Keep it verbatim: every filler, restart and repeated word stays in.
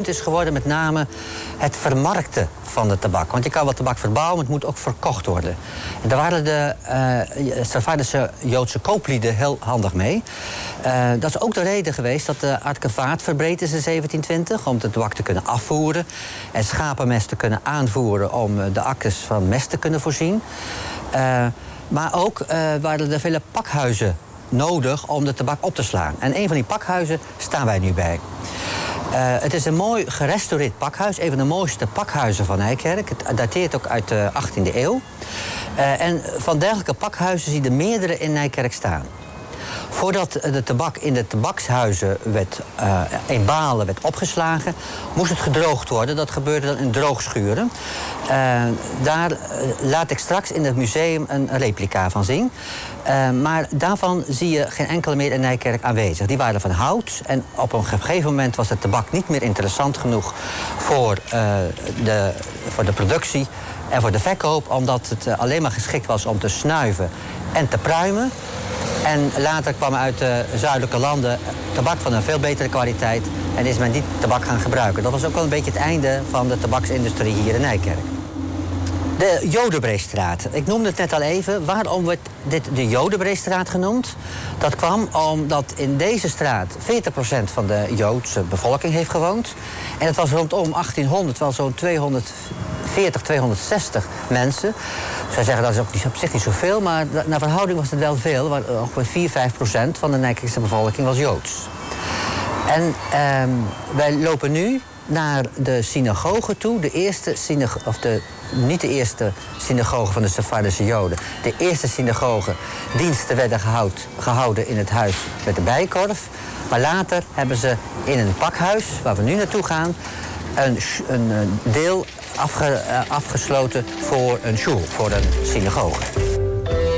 is geworden met name het vermarkten van de tabak. Want je kan wel tabak verbouwen, maar het moet ook verkocht worden. En daar waren de uh, Sefardische Joodse kooplieden heel handig mee. Uh, dat is ook de reden geweest dat de Artkevaart verbreed is in zeventien twintig... om de tabak te kunnen afvoeren en schapenmest te kunnen aanvoeren... om de akkers van mest te kunnen voorzien. Uh, maar ook uh, waren er vele pakhuizen nodig om de tabak op te slaan. En een van die pakhuizen staan wij nu bij. Uh, het is een mooi gerestaureerd pakhuis. Een van de mooiste pakhuizen van Nijkerk. Het dateert ook uit de achttiende eeuw. Uh, en van dergelijke pakhuizen zie je er meerdere in Nijkerk staan. Voordat de tabak in de tabakshuizen werd, uh, in balen werd opgeslagen, moest het gedroogd worden. Dat gebeurde dan in droogschuren. Uh, daar uh, laat ik straks in het museum een replica van zien. Uh, maar daarvan zie je geen enkele meer in Nijkerk aanwezig. Die waren van hout en op een gegeven moment was de tabak niet meer interessant genoeg voor, uh, de, voor de productie en voor de verkoop, omdat het uh, alleen maar geschikt was om te snuiven en te pruimen. En later kwam uit de zuidelijke landen tabak van een veel betere kwaliteit en is men die tabak gaan gebruiken. Dat was ook wel een beetje het einde van de tabaksindustrie hier in Nijkerk. De Jodenbreestraat. Ik noemde het net al even. Waarom wordt dit de Jodenbreestraat genoemd? Dat kwam omdat in deze straat veertig procent van de Joodse bevolking heeft gewoond. En het was rondom achttienhonderd wel zo'n tweehonderdveertig, tweehonderdzestig mensen. Zij zeggen dat is ook op zich niet zoveel, maar naar verhouding was het wel veel. Ongeveer vier, vijf procent van de Nijkerkse bevolking was Joods. En eh, wij lopen nu naar de synagoge toe. De eerste synagoge, of de, niet de eerste synagoge van de Sefardische Joden. De eerste synagoge. Diensten werden gehoud, gehouden in het huis met de Bijenkorf. Maar later hebben ze in een pakhuis, waar we nu naartoe gaan, een, een deel afge, afgesloten voor een shul, voor een synagoge.